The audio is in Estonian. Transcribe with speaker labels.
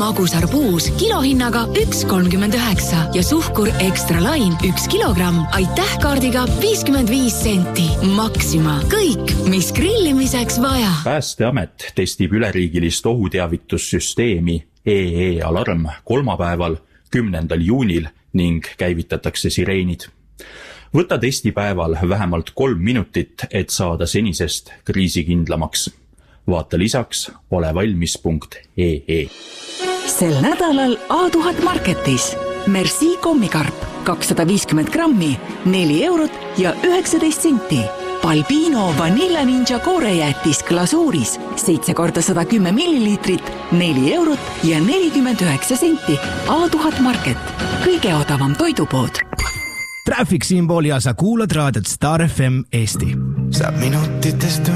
Speaker 1: magusarpuus kilohinnaga 1,39 ja suhkur Extra Line 1 kilogramm. Aitäh kaardiga 55 senti. Maxima. Kõik, mis grillimiseks vaja.
Speaker 2: Päästeamet testib üleriigilist ohuteavitussüsteemi EE-alarm kolmapäeval 10. juunil ning käivitatakse sireenid. Võta testipäeval vähemalt 3 minutit, et saada senisest kriisikindlamaks. Vaata lisaks olevalmis.ee.
Speaker 3: Sel nädalal A1000 Marketis Merci kommikarp 250 grammi, 4 eurot ja 19 senti. Balbino Vanilla Ninja koorejäätis glasuuris 7 × 110 milliliitrit, 4 eurot ja 49 senti. A1000 Market, kõige odavam toidupood.
Speaker 4: Traffic Symbol ja sa kuulad raadiot Star FM Eesti.
Speaker 5: Saab minutitest